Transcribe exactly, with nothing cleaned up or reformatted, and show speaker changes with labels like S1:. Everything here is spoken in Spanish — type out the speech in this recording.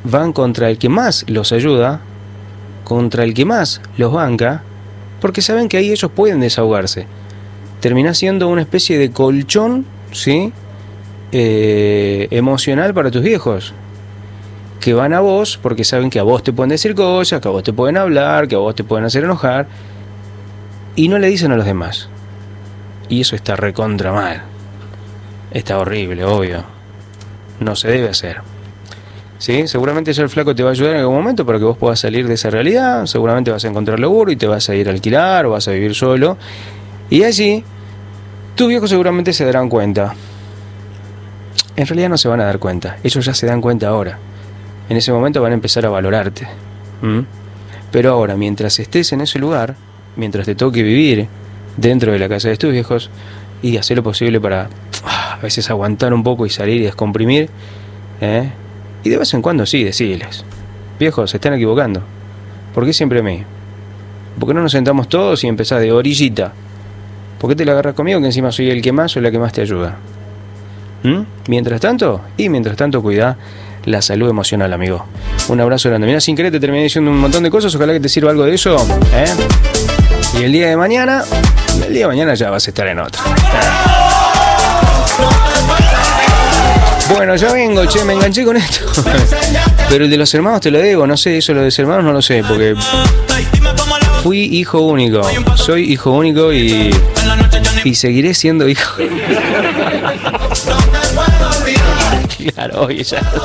S1: van contra el que más los ayuda, contra el que más los banca, porque saben que ahí ellos pueden desahogarse. Termina siendo una especie de colchón, ¿sí? Eh, emocional para tus viejos, que van a vos porque saben que a vos te pueden decir cosas, que a vos te pueden hablar, que a vos te pueden hacer enojar, y no le dicen a los demás. Y eso está recontra mal. Está horrible, obvio. No se debe hacer. ¿Sí? Seguramente ya el flaco te va a ayudar en algún momento para que vos puedas salir de esa realidad. Seguramente vas a encontrar laburo y te vas a ir a alquilar o vas a vivir solo. Y allí, tus viejos seguramente se darán cuenta. En realidad no se van a dar cuenta. Ellos ya se dan cuenta ahora. En ese momento van a empezar a valorarte. ¿Mm? Pero ahora, mientras estés en ese lugar, mientras te toque vivir dentro de la casa de tus viejos, y hacer lo posible para ah, a veces aguantar un poco y salir y descomprimir, ¿eh? Y de vez en cuando sí, decirles: viejos, se están equivocando. ¿Por qué siempre a mí? ¿Por qué no nos sentamos todos y empezás de orillita? ¿Por qué te la agarras conmigo que encima soy el que más o la que más te ayuda? ¿Mm? Mientras tanto, y mientras tanto cuidá la salud emocional, amigo. Un abrazo grande. Mira, sin querer te terminé diciendo un montón de cosas, ojalá que te sirva algo de eso, ¿eh? Y el día de mañana, el día de mañana ya vas a estar en otra. Bueno, ya vengo, che, me enganché con esto. Pero el de los hermanos te lo debo, no sé, eso lo de los hermanos no lo sé, porque fui hijo único, soy hijo único y, y seguiré siendo hijo. Claro, oye, ya.